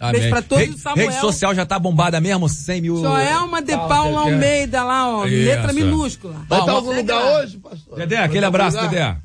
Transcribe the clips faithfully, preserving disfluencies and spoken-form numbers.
Amém. Beijo pra todos. Rede, Samuel. rede social já tá bombada mesmo, cem mil. Joelma de Paula Almeida lá, ó, Isso. letra minúscula. Vai estar em algum lugar hoje, pastor? Dedé, aquele abraço, Dedé.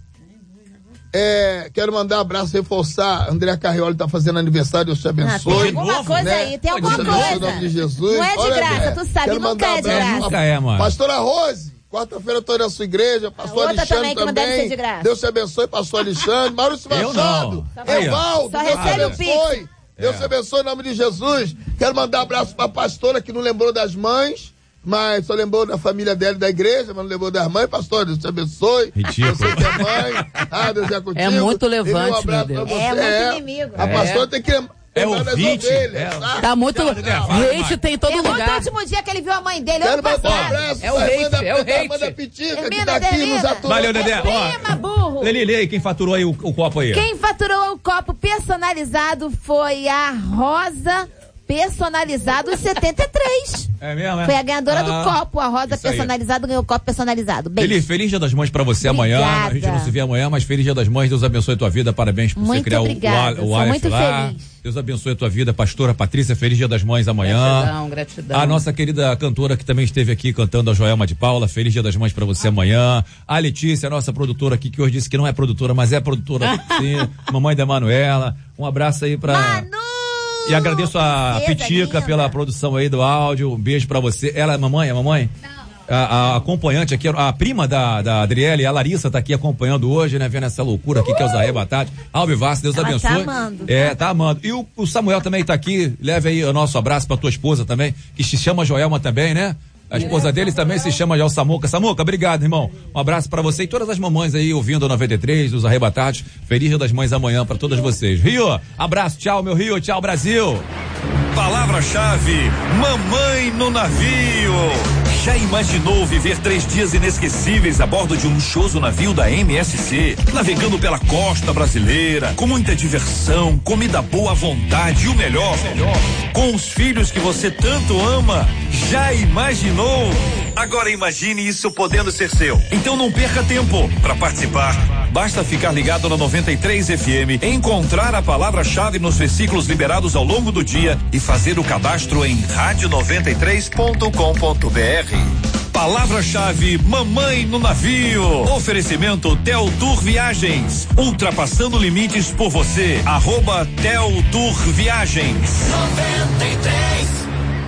É, quero mandar um abraço, reforçar. André Carrioli tá fazendo aniversário, Deus te abençoe. Ah, tem alguma coisa né? aí, tem alguma Deus te abençoe, coisa. em nome de Jesus. Não é de Olha, graça, André, tu sabe, quero nunca mandar um é de abraço graça. Nunca é, mano. Pastora Rose, quarta-feira eu tô na sua igreja. Pastor outra Alexandre também, que não deve também. ser de graça. Deus te abençoe, pastor Alexandre. Maurício Eu Machado. não. Aí, ó. Evaldo, Só Deus te recebe o abençoe. Deus te abençoe em nome de Jesus. Quero mandar um abraço pra pastora que não lembrou das mães, mas só lembrou da família dela e da igreja, mas não lembrou das mães. Pastor, Deus te abençoe. Ridículo. Você que é mãe. Ah, Deus é contigo. É muito levante, E um abraço meu Deus. pra você. É muito inimigo. A pastora tem que lembrar É das ouvinte. ovelhas, É. tá? Tá muito. Não, Dedé, vai, Hate vai. tem em todo Tem muito lugar. último dia que ele viu a mãe dele, Quero ano mandar um passado. abraço É o pra hate, irmã da, é o da irmã hate. da Pitica, que Termina, tá aqui termina. nos atuando. Valeu, Dedé. Prima, burro. Leli, Leli, quem faturou aí o, o copo aí? Quem faturou o copo personalizado foi a Rosa Personalizado setenta e três. É mesmo, é? Foi a ganhadora Ah, do copo. A Rosa isso aí. Personalizado ganhou o copo personalizado. Beijo. Feliz, feliz Dia das Mães pra você amanhã. A gente não se vê amanhã, mas feliz Dia das Mães. Deus abençoe a tua vida. Parabéns por Muito você criar obrigada, o, o, o sou Aleph muito lá. feliz. Deus abençoe a tua vida, pastora Patrícia. Feliz Dia das Mães amanhã. Gratidão, gratidão. A nossa querida cantora que também esteve aqui cantando, a Joelma de Paula. Feliz Dia das Mães pra você amanhã. A Letícia, a nossa produtora aqui, que hoje disse que não é produtora, mas é produtora sim. Mamãe da Manuela. Um abraço aí pra... Manu! E agradeço a Princesa Pitica linda. pela produção aí do áudio. Um beijo pra você. Ela é mamãe? É mamãe? Não. A, a acompanhante aqui, a prima da, da Adriele, a Larissa, tá aqui acompanhando hoje, né? Vendo essa loucura aqui que é os arrebatados. Alvivaço, Deus Ela abençoe. tá amando. É, tá amando. E o, o Samuel também tá aqui. Leve aí o nosso abraço pra tua esposa também, que se chama Joelma também, né? A esposa dele também se chama já o Samuca. Samuca, obrigado, irmão. Um abraço pra você e todas as mamães aí ouvindo a noventa e três, os arrebatados. Feliz Dia das Mães amanhã pra todas vocês. Rio, abraço, tchau, meu Rio, tchau, Brasil. Palavra-chave: mamãe no navio. Já imaginou viver três dias inesquecíveis a bordo de um luxuoso navio da M S C, navegando pela costa brasileira, com muita diversão, comida boa à vontade e o melhor, com os filhos que você tanto ama? Já imaginou? Agora imagine isso podendo ser seu. Então não perca tempo. Para participar, basta ficar ligado na noventa e três F M, encontrar a palavra-chave nos versículos liberados ao longo do dia e fazer o cadastro em rádio noventa e três ponto com ponto b r. Palavra-chave: mamãe no navio. Oferecimento Tel Tour Viagens. Ultrapassando limites por você. Arroba Tel Tour Viagens. noventa e três.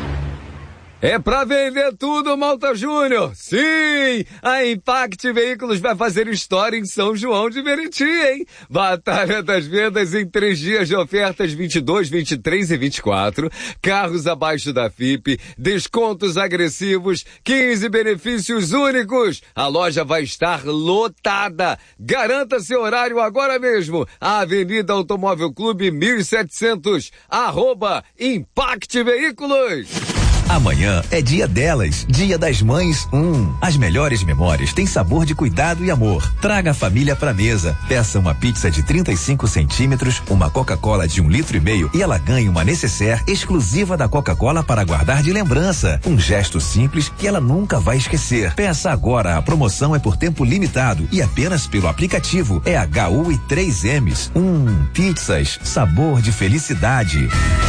É pra vender tudo, Malta Júnior. Sim, a Impact Veículos vai fazer história em São João de Meriti, hein? Batalha das vendas em três dias de ofertas vinte e dois, vinte e três e vinte e quatro. Carros abaixo da F I P, descontos agressivos, quinze benefícios únicos. A loja vai estar lotada. Garanta seu horário agora mesmo. A Avenida Automóvel Clube mil e setecentos. Arroba Impact Veículos. Amanhã é dia delas, dia das mães. Hum, as melhores memórias têm sabor de cuidado e amor. Traga a família pra mesa. Peça uma pizza de trinta e cinco centímetros, uma Coca-Cola de um litro e meio e ela ganha uma necessaire exclusiva da Coca-Cola para guardar de lembrança. Um gesto simples que ela nunca vai esquecer. Peça agora, a promoção é por tempo limitado e apenas pelo aplicativo. É H U e três M's. Hum, pizzas, sabor de felicidade.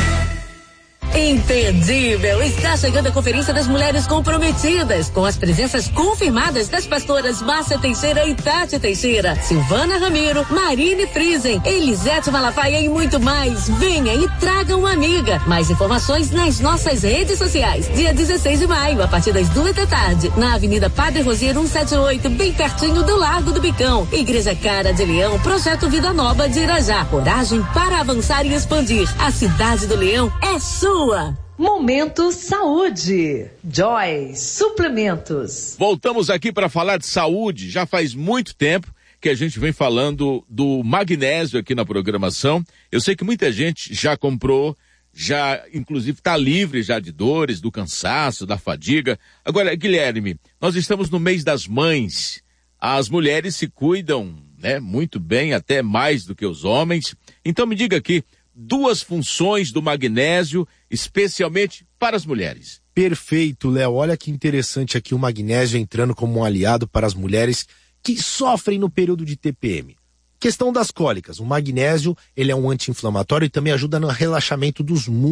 Imperdível! Está chegando a Conferência das Mulheres Comprometidas, com as presenças confirmadas das pastoras Márcia Teixeira e Tati Teixeira, Silvana Ramiro, Marine Friesen, Elisete Malafaia e muito mais. Venha e traga uma amiga. Mais informações nas nossas redes sociais. Dia dezesseis de maio, a partir das duas da tarde, na Avenida Padre Rosiero cento e setenta e oito, bem pertinho do Largo do Bicão. Igreja Cara de Leão, Projeto Vida Nova de Irajá. Coragem para avançar e expandir. A cidade do Leão é sua. Momento Saúde. Joy Suplementos. Voltamos aqui para falar de saúde. Já faz muito tempo que a gente vem falando do magnésio aqui na programação. Eu sei que muita gente já comprou, já inclusive está livre já de dores, do cansaço, da fadiga. Agora, Guilherme, nós estamos no mês das mães. As mulheres se cuidam, né, muito bem, até mais do que os homens. Então me diga aqui, duas funções do magnésio, especialmente para as mulheres. Perfeito, Léo. Olha que interessante aqui o magnésio entrando como um aliado para as mulheres que sofrem no período de T P M. Questão das cólicas. O magnésio, ele é um anti-inflamatório e também ajuda no relaxamento dos músculos.